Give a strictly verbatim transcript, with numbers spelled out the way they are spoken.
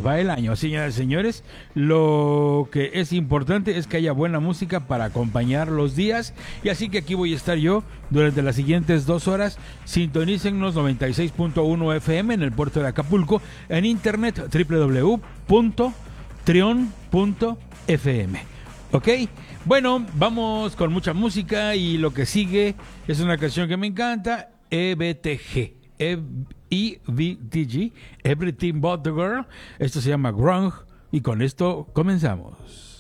va el año. Señoras y señores, lo que es importante es que haya buena música para acompañar los días. Y así que aquí voy a estar yo durante las siguientes dos horas. Sintonícennos noventa y seis punto uno F M en el puerto de Acapulco. En internet, doble u doble u doble u punto trion punto f m. ¿Ok? Bueno, vamos con mucha música y lo que sigue es una canción que me encanta, E B T G. E B T G, Everything But the Girl. Esto se llama Grunge y con esto comenzamos.